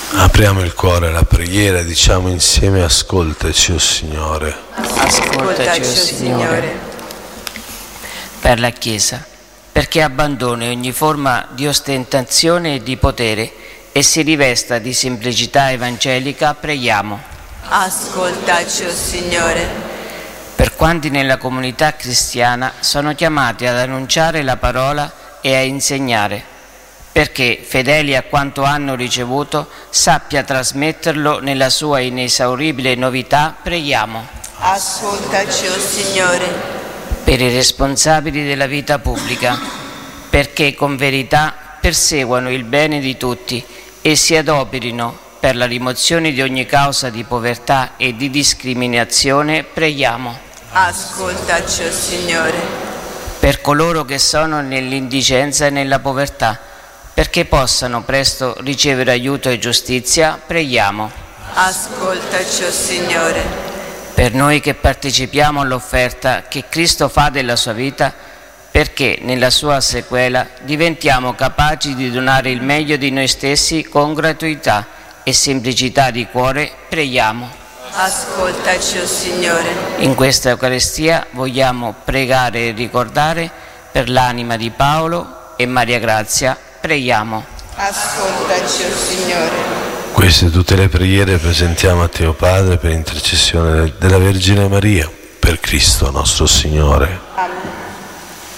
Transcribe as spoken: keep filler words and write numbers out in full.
Apriamo il cuore alla preghiera, diciamo insieme: ascoltaci, o Signore. Ascoltaci, o Signore. Per la Chiesa, perché abbandoni ogni forma di ostentazione e di potere e si rivesta di semplicità evangelica, preghiamo. Ascoltaci, o Signore. Per quanti nella comunità cristiana sono chiamati ad annunciare la parola e a insegnare, perché, fedeli a quanto hanno ricevuto, sappia trasmetterlo nella sua inesauribile novità, preghiamo. Ascoltaci, o Signore. Per i responsabili della vita pubblica, perché con verità perseguano il bene di tutti e si adoperino per la rimozione di ogni causa di povertà e di discriminazione, preghiamo. Ascoltaci, o Signore. Per coloro che sono nell'indigenza e nella povertà, perché possano presto ricevere aiuto e giustizia, preghiamo. Ascoltaci, o Signore. Per noi che partecipiamo all'offerta che Cristo fa della sua vita, perché nella sua sequela diventiamo capaci di donare il meglio di noi stessi con gratuità e semplicità di cuore, preghiamo. Ascoltaci, o Signore. In questa Eucaristia vogliamo pregare e ricordare per l'anima di Paolo e Maria Grazia, preghiamo. Ascoltaci, o Signore. Queste tutte le preghiere presentiamo a te, o Padre, per intercessione della Vergine Maria, per Cristo nostro Signore. Amen.